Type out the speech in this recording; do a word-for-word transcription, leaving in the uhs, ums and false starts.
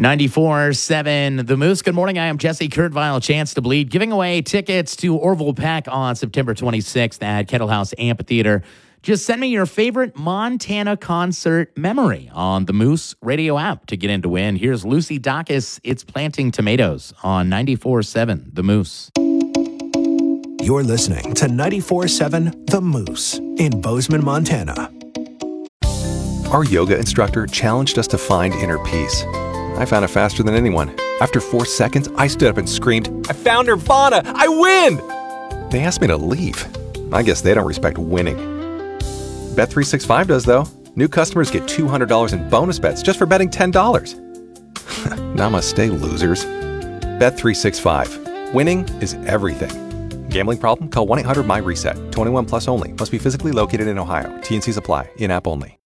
ninety-four seven The Moose. Good morning. I am Jesse Kurtvile. Chance to Bleed, giving away tickets to Orville Peck on September twenty-sixth at Kettle House Amphitheater. Just send me your favorite Montana concert memory on the Moose radio app to get in to win. Here's Lucy Dacus. It's Planting Tomatoes on ninety-four seven The Moose. You're listening to ninety-four seven The Moose in Bozeman, Montana. Our yoga instructor challenged us to find inner peace. I found it faster than anyone. After four seconds, I stood up and screamed, "I found Nirvana! I win!" They asked me to leave. I guess they don't respect winning. Bet three sixty-five does, though. New customers get two hundred dollars in bonus bets just for betting ten dollars. Namaste, losers. Bet three sixty-five. Winning is everything. Gambling problem? Call one eight hundred M Y RESET. twenty-one plus only. Must be physically located in Ohio. T N Cs apply. In-app only.